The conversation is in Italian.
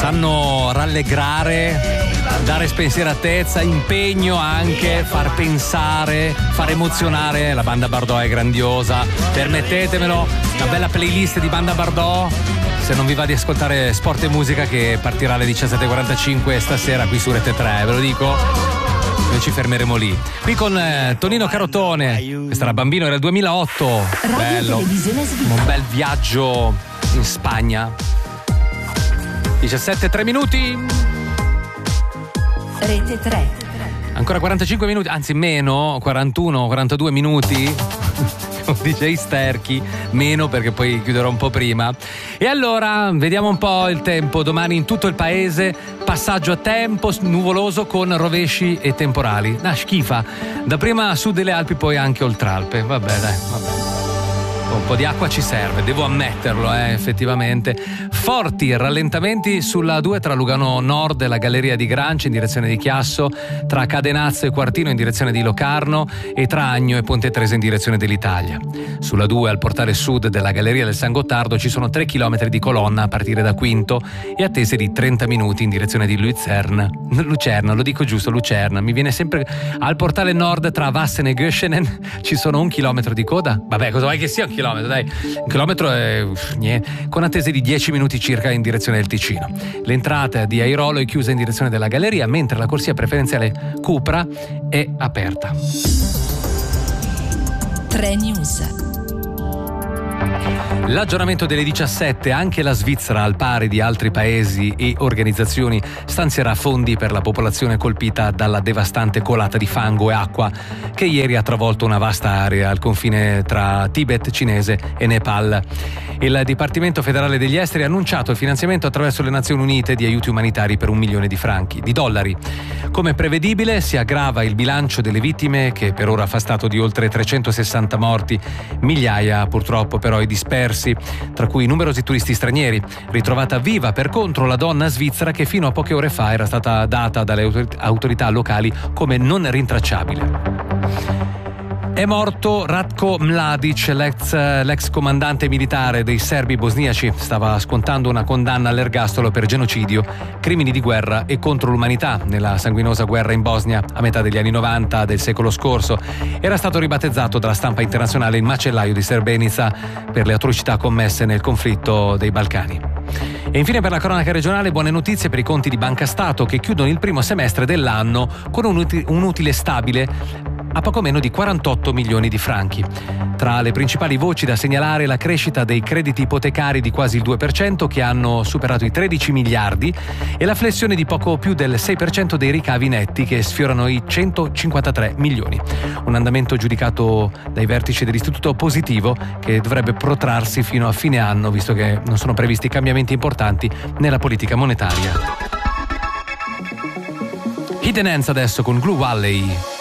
sanno rallegrare, dare spensieratezza, impegno anche, far pensare, far emozionare. La banda Bardot è grandiosa, permettetemelo, una bella playlist di banda Bardot. Se non vi va di ascoltare Sport e Musica, che partirà alle 17:45 stasera qui su Rete 3, ve lo dico, noi ci fermeremo lì. Qui con Tonino Carotone, questa era Bambino, era il 2008, bello, un bel viaggio in Spagna. 17:03 minuti. Rete 3. Ancora 45 minuti, anzi meno, 41, 42 minuti. DJ Sterchi, meno perché poi chiuderò un po' prima. E allora vediamo un po' il tempo. Domani in tutto il paese passaggio a tempo nuvoloso con rovesci e temporali. Schifa. Dapprima a sud delle Alpi, poi anche Oltralpe. Vabbè, dai, vabbè. Un po' di acqua ci serve, devo ammetterlo, effettivamente. Forti rallentamenti sulla 2 tra Lugano Nord e la Galleria di Granci in direzione di Chiasso, tra Cadenazzo e Quartino in direzione di Locarno e tra Agno e Ponte Tresa in direzione dell'Italia. Sulla 2 al portale sud della Galleria del San Gottardo ci sono 3 km di colonna a partire da Quinto e attese di 30 minuti in direzione di Lucerna, lo dico giusto, Lucerna, mi viene sempre. Al portale nord tra Vassen e Göschenen ci sono 1 chilometro di coda. Vabbè, cosa vuoi che sia 1 chilometro, dai, 1 chilometro è niente, con attese di 10 minuti circa in direzione del Ticino. L'entrata di Airolo è chiusa in direzione della galleria, mentre la corsia preferenziale Cupra è aperta. 3 News. L'aggiornamento delle 17, anche la Svizzera, al pari di altri paesi e organizzazioni, stanzierà fondi per la popolazione colpita dalla devastante colata di fango e acqua che ieri ha travolto una vasta area al confine tra Tibet cinese e Nepal. Il Dipartimento federale degli esteri ha annunciato il finanziamento attraverso le Nazioni Unite di aiuti umanitari per $1 milione. Come prevedibile, si aggrava il bilancio delle vittime, che per ora fa stato di oltre 360 morti, migliaia purtroppo però i dispersi, tra cui numerosi turisti stranieri. Ritrovata viva per contro la donna svizzera che fino a poche ore fa era stata data dalle autorità locali come non rintracciabile. È morto Ratko Mladic, l'ex comandante militare dei serbi bosniaci. Stava scontando una condanna all'ergastolo per genocidio, crimini di guerra e contro l'umanità nella sanguinosa guerra in Bosnia a metà degli anni 90 del secolo scorso. Era stato ribattezzato dalla stampa internazionale il macellaio di Srebrenica per le atrocità commesse nel conflitto dei Balcani. E infine, per la cronaca regionale, buone notizie per i conti di Banca Stato, che chiudono il primo semestre dell'anno con un utile stabile a poco meno di 48 milioni di franchi. Tra le principali voci da segnalare la crescita dei crediti ipotecari di quasi il 2%, che hanno superato i 13 miliardi, e la flessione di poco più del 6% dei ricavi netti, che sfiorano i 153 milioni. Un andamento giudicato dai vertici dell'istituto positivo, che dovrebbe protrarsi fino a fine anno, visto che non sono previsti cambiamenti importanti nella politica monetaria. Hidden Hands adesso con Glue Valley.